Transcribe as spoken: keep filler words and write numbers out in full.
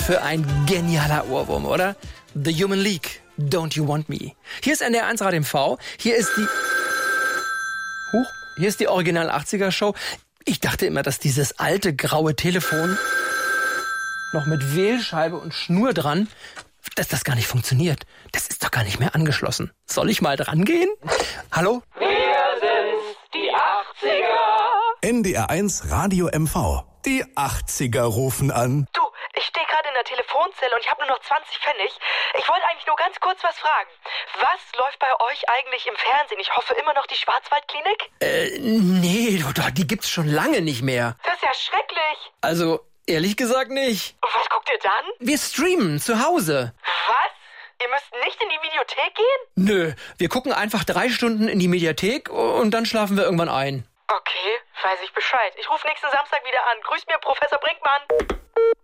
Für ein genialer Ohrwurm, oder? The Human League, Don't You Want Me. Hier ist N D R eins Radio M V. Hier ist die... Huch, hier ist die Original achtziger Show. Ich dachte immer, dass dieses alte graue Telefon noch mit Wählscheibe und Schnur dran, dass das gar nicht funktioniert. Das ist doch gar nicht mehr angeschlossen. Soll ich mal dran gehen? Hallo? Wir sind die achtziger. N D R eins Radio M V. Die achtziger rufen an. Du, ich stehe gerade in der Telefonzelle und ich habe nur noch zwanzig Pfennig. Ich wollte eigentlich nur ganz kurz was fragen. Was läuft bei euch eigentlich im Fernsehen? Ich hoffe immer noch die Schwarzwaldklinik? Äh, nee, die gibt's schon lange nicht mehr. Das ist ja schrecklich. Also, ehrlich gesagt nicht. Und was guckt ihr dann? Wir streamen zu Hause. Was? Ihr müsst nicht in die Videothek gehen? Nö, wir gucken einfach drei Stunden in die Mediathek und dann schlafen wir irgendwann ein. Okay, weiß ich Bescheid. Ich rufe nächsten Samstag wieder an. Grüß mir, Professor Brinkmann.